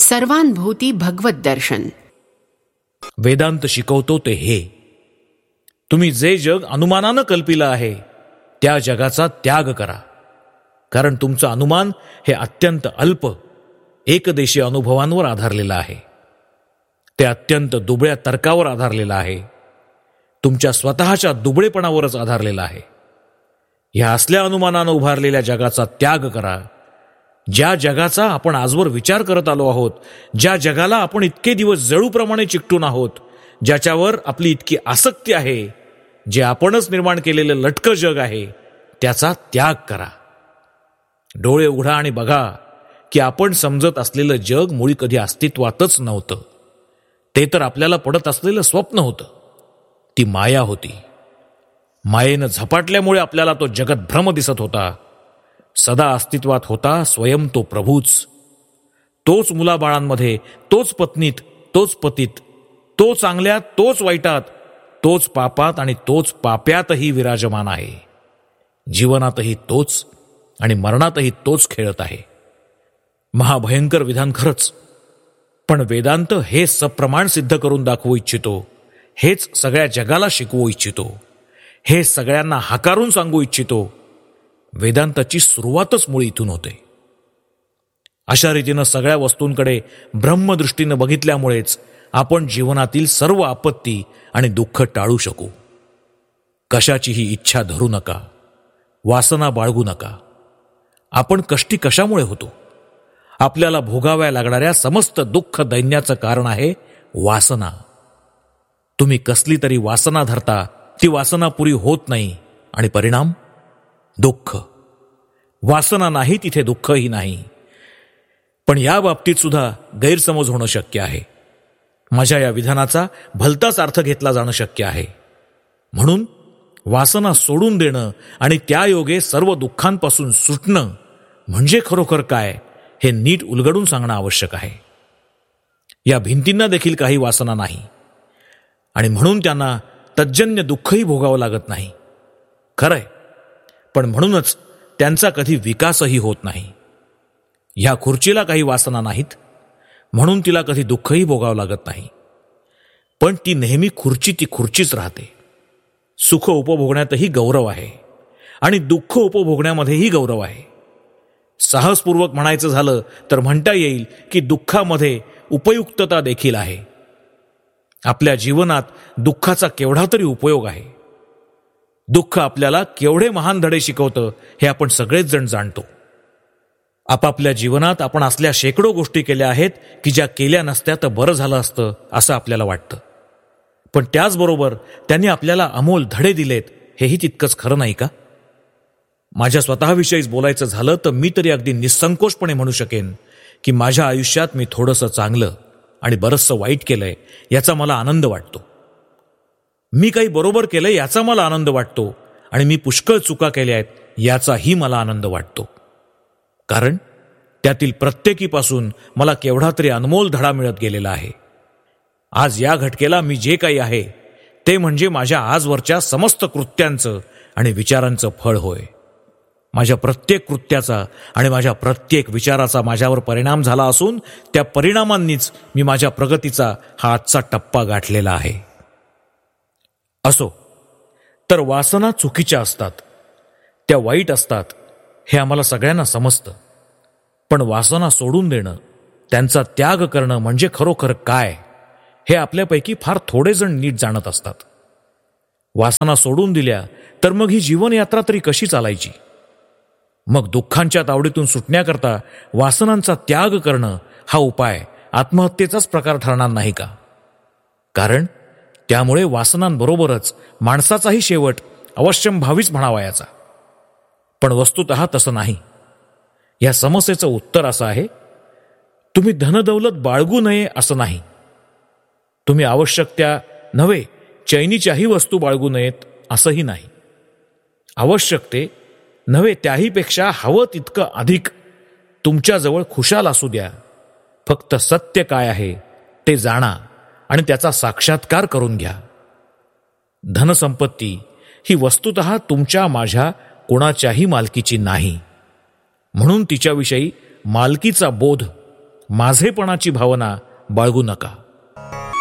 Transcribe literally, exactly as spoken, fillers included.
सर्वानुभूती भगवत दर्शन. वेदांत शिकवतो ते हे: तुम्ही जे जग अनुमानानं कल्पिलं आहे त्या जगाचा त्याग करा. कारण तुमचं अनुमान हे अत्यंत अल्प एकदेशीय अनुभवांवर आधारलेलं आहे. ते अत्यंत दुबळ्या तर्कावर आधारलेलं आहे. तुमच्या स्वतःच्या दुबळेपणावरच आधारलेलं आहे. ह्या असल्या अनुमानानं उभारलेल्या जगाचा त्याग करा. ज्या जगाचा आपण आजवर विचार करत आलो आहोत, ज्या जगाला आपण इतके दिवस जळूप्रमाणे चिकटून आहोत, ज्याच्यावर आपली इतकी आसक्ती आहे, जे आपणच निर्माण केलेलं लटकं जग आहे, त्याचा त्याग करा. डोळे उघडा आणि बघा की आपण समजत असलेलं जग मुळी कधी अस्तित्वातच नव्हतं. ते तर आपल्याला पडत असलेलं स्वप्न होतं. ती माया होती. मायेनं झपाटल्यामुळे आपल्याला तो जगत भ्रम दिसत होता. सदा अस्तित्वात होता स्वयं तो प्रभूच. तोच मुलाबाळांमध्ये, तोच पत्नीत, तोच पतीत, तो चांगल्यात, तोच वाईटात, तोच पापात आणि तोच पाप्यातही विराजमान आहे. जीवनातही तोच आणि मरणातही तोच खेळत आहे. महाभयंकर विधान खरंच. पण वेदांत हे सप्रमाण सिद्ध करून दाखवू इच्छितो. हेच सगळ्या जगाला शिकवू इच्छितो. हे सगळ्यांना हाकारून सांगू इच्छितो. वेदांताची सुरुवातच मुळी इथून होते. अशा रीतीनं सगळ्या वस्तूंकडे ब्रह्मदृष्टीनं बघितल्यामुळेच आपण जीवनातील सर्व आपत्ती आणि दुःख टाळू शकू. कशाचीही इच्छा धरू नका. वासना बाळगू नका. आपण कष्टी कशामुळे होतो? आपल्याला भोगाव्या लागणाऱ्या समस्त दुःख दैन्याचं कारण आहे वासना. तुम्ही कसली तरी वासना धरता, ती वासना पुरी होत नाही आणि परिणाम दुःख. वासना नाही तिथे दुःखही नाही. पण या बाबतीत सुद्धा गैरसमज होणं शक्य आहे. माझ्या या विधानाचा भलताच अर्थ घेतला जाणं शक्य आहे. म्हणून वासना सोडून देणं आणि त्यायोगे सर्व दुःखांपासून सुटणं म्हणजे खरोखर काय हे नीट उलगडून सांगणं आवश्यक आहे. या भिंतींना देखील काही वासना नाही आणि म्हणून त्यांना तज्जन्य दुःखही भोगावं लागत नाही. खरंय, पण म्हणूनच त्यांचा कधी विकासही होत नाही. ह्या खुर्चीला काही वासना नाहीत म्हणून तिला कधी दुःखही भोगावं लागत नाही. पण ती नेहमी खुर्ची ती खुर्चीच राहते. सुख उपभोगण्यातही गौरव आहे आणि दुःख उपभोगण्यामध्येही गौरव आहे. साहसपूर्वक म्हणायचं झालं तर म्हणता येईल की दुःखामध्ये उपयुक्तता देखील आहे. आपल्या जीवनात दुःखाचा केवढा तरी उपयोग आहे. दुःख आपल्याला केवढे महान धडे शिकवतं हे आपण सगळेच जण जाणतो. आपापल्या जीवनात आपण असल्या शेकडो गोष्टी केल्या आहेत की ज्या केल्या नसत्या तर बरं झालं असतं असं आपल्याला वाटतं. पण त्याचबरोबर त्यांनी आपल्याला अमोल धडे दिलेत हेही तितकंच खरं नाही का? माझ्या स्वतःविषयीच बोलायचं झालं तर मी तरी अगदी निसंकोचपणे म्हणू शकेन की माझ्या आयुष्यात मी थोडंसं चांगलं आणि बरंचसं वाईट केलंय याचा मला आनंद वाटतो. मी काही बरोबर केलंय याचा मला आनंद वाटतो आणि मी पुष्कळ चुका केल्या आहेत याचाही मला आनंद वाटतो. कारण त्यातील प्रत्येकीपासून मला केवढा तरी अनमोल धडा मिळत गेलेला आहे. आज या घटकेला मी जे काही आहे ते म्हणजे माझ्या आजवरच्या समस्त कृत्यांचं आणि विचारांचं फळ होय. माझ्या प्रत्येक कृत्याचा आणि माझ्या प्रत्येक विचाराचा माझ्यावर परिणाम झाला असून त्या परिणामांनीच मी माझ्या प्रगतीचा हा आजचा टप्पा गाठलेला आहे. असो, तर वासना चुकीच्या असतात, त्या वाईट असतात हे आम्हाला सगळ्यांना समजतं. पण वासना सोडून देणं, त्यांचा त्याग करणं म्हणजे खरोखर काय हे आपल्यापैकी फार थोडे जण नीट जाणत असतात. वासना सोडून दिल्या तर मग ही जीवनयात्रा तरी कशी चालायची? मग दुःखांच्या तावडीतून सुटण्याकरता वासनांचा त्याग करणं हा उपाय आत्महत्येचाच प्रकार ठरणार नाही का? कारण त्यामुळे वासनांबरोबरच माणसाचाही शेवट अवश्यंभावीच म्हणावायाचा. पण वस्तुतः तसं नाही. या समस्येचं उत्तर असं आहे, तुम्ही धनदौलत बाळगू नये असं नाही. तुम्ही आवश्यक त्या नव्हे चैनीच्याही वस्तू बाळगू नयेत असंही नाही. आवश्यक ते नव्हे त्याहीपेक्षा हवं तितकं अधिक तुमच्याजवळ खुशाल असू द्या. फक्त सत्य काय आहे ते जाणा आणि त्याचा साक्षात्कार करून घ्या. धनसंपत्ती ही वस्तुतः तुमच्या माझ्या कोणाच्याही मालकीची नाही. म्हणून तिच्याविषयी मालकीचा बोध माझेपणाची भावना बाळगू नका.